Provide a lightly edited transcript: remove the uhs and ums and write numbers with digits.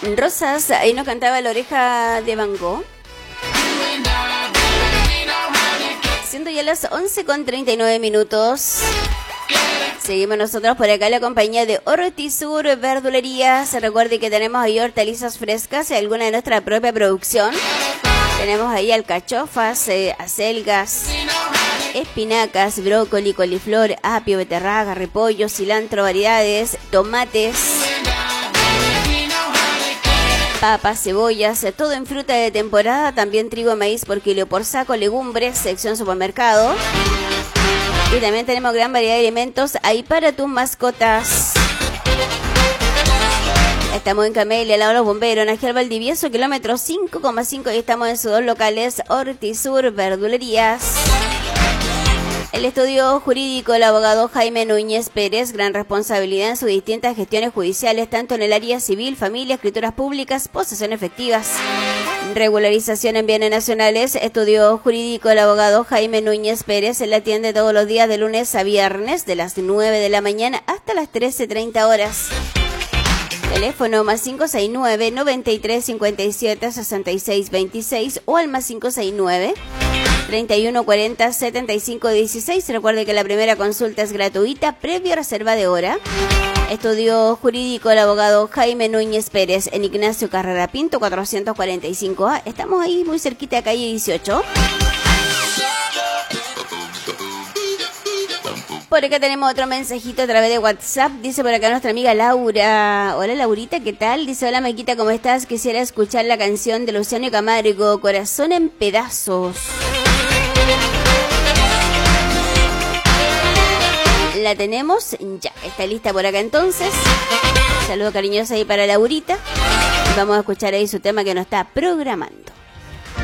Rosas, ahí nos cantaba La Oreja de Van Gogh. Siendo ya las 11:39. Seguimos nosotros por acá, la compañía de Hortisur Verdulerías. Recuerde que tenemos ahí hortalizas frescas y alguna de nuestra propia producción. Tenemos ahí alcachofas, acelgas, espinacas, brócoli, coliflor, apio, beterraga, repollo, cilantro, variedades, tomates, papas, cebollas, todo en fruta de temporada, también trigo, maíz por kilo, por saco, legumbres, sección supermercado. Y también tenemos gran variedad de alimentos ahí para tus mascotas. Estamos en Camelia, al lado de los bomberos, en Ángel Valdivieso, kilómetro 5,5, y estamos en sus dos locales, Hortisur Verdulerías. El estudio jurídico del abogado Jaime Núñez Pérez, gran responsabilidad en sus distintas gestiones judiciales, tanto en el área civil, familia, escrituras públicas, posesión efectivas, regularización en bienes nacionales. Estudio jurídico del abogado Jaime Núñez Pérez, se le atiende todos los días de lunes a viernes, de las 9 de la mañana hasta las 13:30 horas. Teléfono +569 93 57 66 26 o al +569 31 40 75 16. Recuerde que la primera consulta es gratuita, previa reserva de hora. Estudio jurídico del abogado Jaime Núñez Pérez, en Ignacio Carrera Pinto 445A. Estamos ahí muy cerquita de calle 18. Por acá tenemos otro mensajito a través de WhatsApp. Dice por acá nuestra amiga Laura. Hola Laurita, ¿qué tal? Dice, hola Maquita, ¿cómo estás? Quisiera escuchar la canción de Luciano Camargo, Corazón en Pedazos. La tenemos, ya, está lista por acá entonces. Saludo cariñoso ahí para Laurita. Vamos a escuchar ahí su tema que nos está programando.